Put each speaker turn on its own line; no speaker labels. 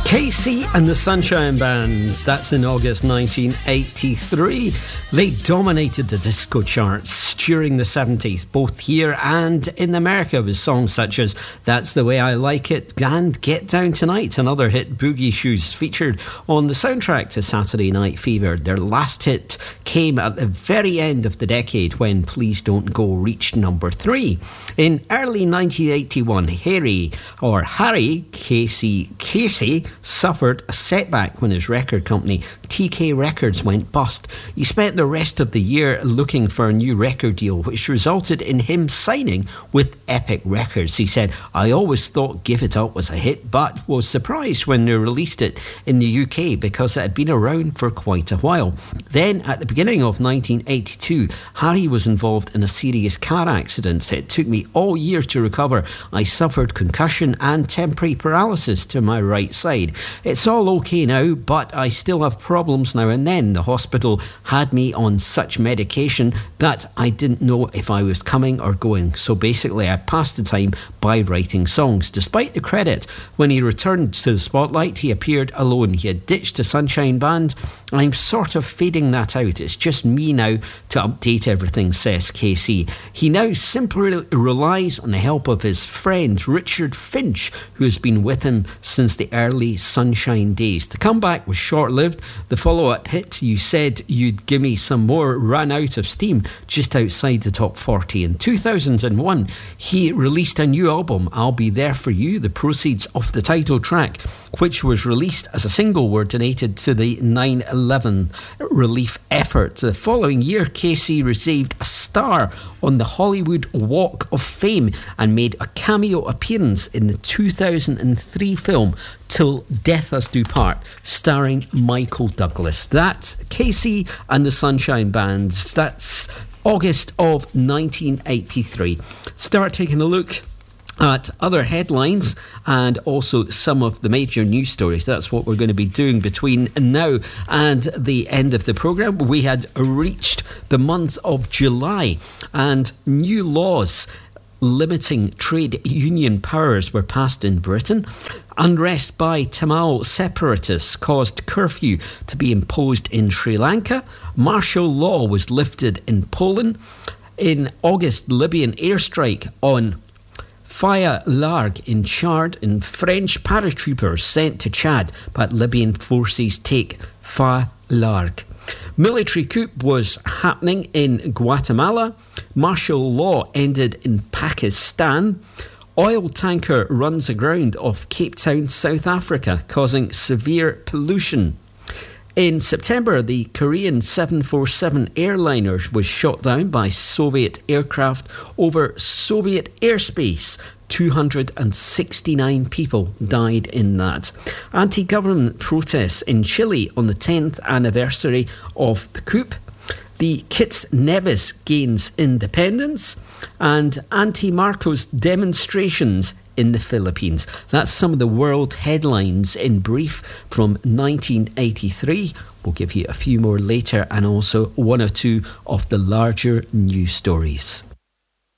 KC and the Sunshine Bands, that's in August 1983. They dominated the disco charts during the 70s, both here and in America, with songs such as That's the Way I Like It and Get Down Tonight, another hit. Boogie Shoes featured on the soundtrack to Saturday Night Fever. Their last hit came at the very end of the decade when Please Don't Go reached number 3. In early 1981, Harry Casey suffered a setback when his record company TK Records went bust. He spent the rest of the year looking for a new record deal, which resulted in him signing with Epic Records. He said, "I always thought Give It Up was a hit, but was surprised when they released it in the UK because it had been around for quite a while." Then, at the beginning of 1982, Harry was involved in a serious car accident. "It took me all year to recover. I suffered concussion and temporary paralysis to my right side. It's all okay now, but I still have problems now and then. The hospital had me on such medication that I didn't know if I was coming or going. So basically, I passed the time by writing songs." Despite the credit, when he returned to the spotlight, he appeared alone. He had ditched the Sunshine Band. "I'm sort of fading that out. It's just me now to update everything," says KC. He now simply relies on the help of his friend Richard Finch, who has been with him since the early Sunshine days. The comeback was short-lived. The follow-up hit, You Said You'd Give Me Some More, ran out of steam just outside the top 40. In 2001, he released a new album, I'll Be There For You. The proceeds of the title track, which was released as a single, were donated to the 9/11 relief effort. The following year, Casey received a star on the Hollywood Walk of Fame and made a cameo appearance in the 2003 film Till Death Us Do Part, starring Michael Douglas. That's Casey and the Sunshine Bands. That's August of 1983. Start taking a look at other headlines and also some of the major news stories. That's what we're going to be doing between now and the end of the programme. We had reached the month of July and new laws limiting trade union powers were passed in Britain. Unrest by Tamil separatists caused curfew to be imposed in Sri Lanka. Martial law was lifted in Poland. In August, Libyan airstrike on Faya Larg in Chad, and French paratroopers sent to Chad, but Libyan forces take Faya Larg. Military coup was happening in Guatemala. Martial law ended in Pakistan. Oil tanker runs aground off Cape Town, South Africa, causing severe pollution. In September, the Korean 747 airliner was shot down by Soviet aircraft over Soviet airspace. 269 people died in that. Anti-government protests in Chile on the 10th anniversary of the coup. The Kitts Nevis gains independence. And anti-Marcos demonstrations in the Philippines. That's some of the world headlines in brief from 1983. We'll give you a few more later and also one or two of the larger news stories.